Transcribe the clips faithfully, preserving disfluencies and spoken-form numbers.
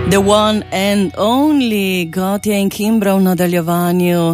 The one and only Gotye in Kimbra v nadaljevanju.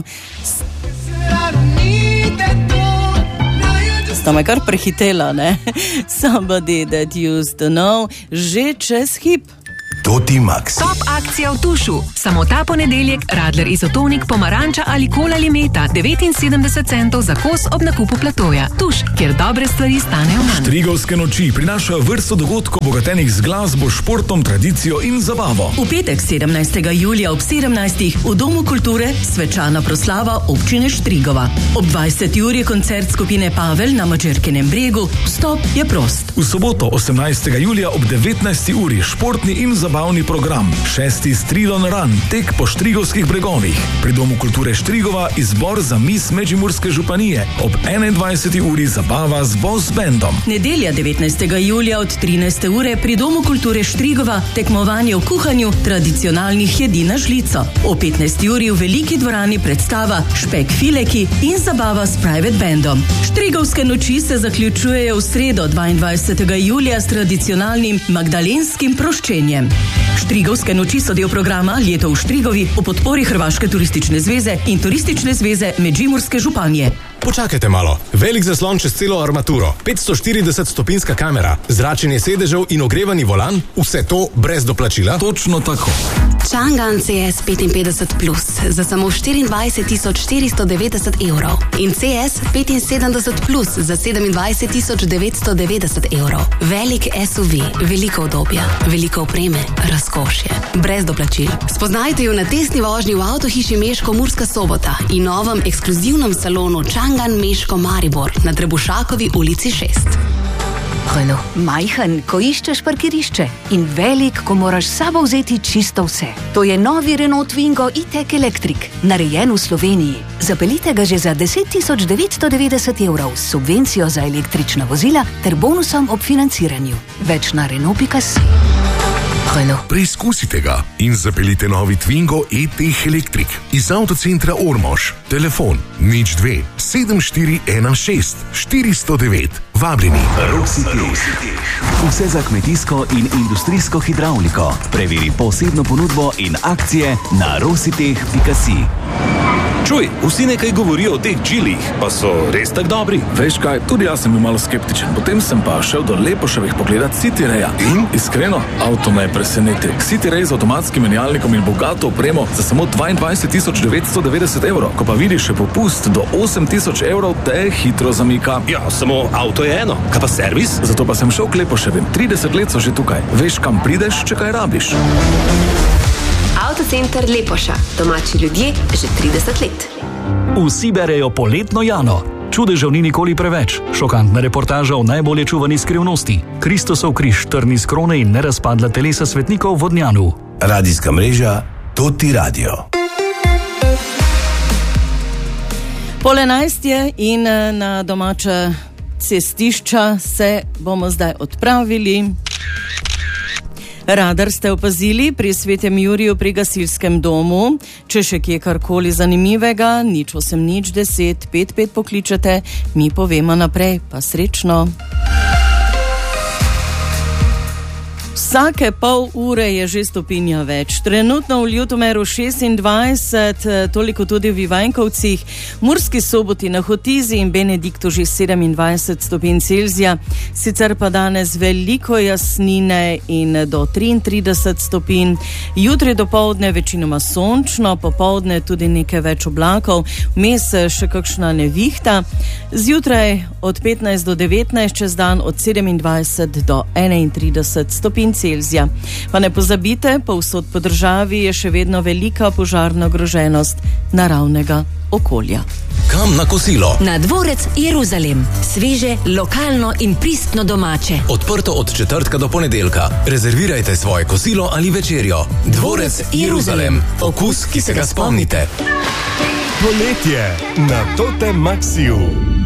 Sta me kar prehitela, ne? Somebody that used to know, že čez hip. Toti Max. Top akcija v Tušu. Samo ta ponedeljek Radler Izotonik, pomaranča ali kola limeta devetinsedemdeset centov za kos ob nakupu platoja. Tuš, kjer dobre stvari stanejo manj. Štrigovske noči prinašajo vrsto dogodkov bogatenih z glasbo, športom, tradicijo in zabavo. V petek sedemnajstega julija ob sedemnajstih v Domu kulture svečana proslava občine Štrigova. Ob dvajseti uri koncert skupine Pavel na Mačerkinem bregu. Vstop je prost. V soboto osemnajstega julija ob devetnajsti uri športni in zabavni program. Šesti Strilon Run, tek po štrigovskih bregovih. Pri Domu kulture Štrigova izbor za mis Međimurske županije. Ob enaindvajseti uri zabava z Boss Bandom. Nedelja devetnajstega julija od trinajste ure pri Domu kulture Štrigova tekmovanje v kuhanju tradicionalnih jedi na žlico. O petnajsti uri v veliki dvorani predstava Špek fileki in zabava s Private Bandom. Štrigovske noči se zaključujejo v sredo dvaindvajsetega julija s tradicionalnim magdalenskim proščenjem. Štrigovske noči so del programa Leto v Štrigovi v podpori Hrvaške turistične zveze in Turistične zveze Međimurske županije. Počakajte malo. Velik zaslon čez celo armaturo, petsto štirideset stopinjska kamera, zračenje sedežev in ogrevani volan, vse to brez doplačila? Točno tako. Changan C S petinpetdeset plus za samo štiriindvajset tisoč štiristo devetdeset evrov in C S petinsedemdeset plus za sedemindvajset tisoč devetsto devetdeset evrov. Velik S U V, veliko udobja, veliko opreme, razkošje, brez doplačil. Spoznajte jo na testni vožnji v avtohiši Meško Murska Sobota in novem ekskluzivnem salonu Changan Meško Maribor na Trebušakovi ulici šest. Renault. Majhen, ko iščeš parkirišče in velik, ko moraš s sabo vzeti čisto vse. To je novi Renault Twingo E-Tech Electric, narejen v Sloveniji. Zapeljite ga že za deset tisoč devetsto devetdeset evrov s subvencijo za električna vozila ter bonusom ob financiranju. Več na Renault pika si. Renault. Preizkusite ga in zapeljite novi Twingo E-Tech Electric iz avtocentra Ormož. Telefon nič dve sedem štiri ena šest štiristo devet. Vabljeni. Rositeh. Vse za kmetijsko in industrijsko hidravliko. Preveri posebno ponudbo in akcije na rositeh pika si. Čuj, vsi nekaj govorijo o teh džilih, pa so res tak dobri? Veš kaj, tudi jaz sem bil malo skeptičen. Potem sem pa šel do Lepoševih pogledat City Raya. In? Iskreno, avto me je presenetil. City Ray z avtomatskim menjalnikom in bogato opremo za samo dvaindvajset tisoč devetsto devetdeset evrov. Ko pa vidiš še popust do osem tisoč evrov, te hitro zamika. Ja, samo avto je eno. Kaj pa servis? Zato pa sem šel k Lepoševim. trideset let so že tukaj. Veš, kam prideš, če kaj rabiš. Avtocenter Lepoša. Domači ljudje že trideset let. Vsi berejo poletno Jano. Čudežev ni nikoli preveč. Šokantna reportaža o najbolje čuvani skrivnosti. Kristosov križ, trni z krone in nerazpadla telesa svetnikov v Vodnjanu. Radijska mreža Toti Radio. Pol enajst je in na domača cestišča se bomo zdaj odpravili. Radar ste opazili pri Svetem Juriju pri gasilskem domu. Če še kje karkoli zanimivega, nič osem nič deset pet pet pokličete, mi povemo naprej. Pa srečno. Vsake pol ure je že stopinja več. Trenutno v Ljutomeru šestindvajset, toliko tudi v Ivankovcih, Murski Soboti, na Hotizi in Benediktu že sedemindvajset stopinj Celzija. Sicer pa danes veliko jasnine in do triintrideset stopinj. Jutri dopoldne večinoma sončno, popoldne tudi nekaj več oblakov, vmes še kakšna nevihta. Zjutraj od petnajst do devetnajst, čez dan od sedemindvajset do enaintrideset stopinj Celzija. Pa ne pozabite, povsod po državi je še vedno velika požarna ogroženost naravnega okolja. Kam na kosilo? Na Dvorec Jeruzalem. Sveže, lokalno in pristno domače. Odprto od četrtka do ponedeljka. Rezervirajte svoje kosilo ali večerjo. Dvorec Jeruzalem. Okus, ki se ga spomnite. Poletje na Tote Maxiju.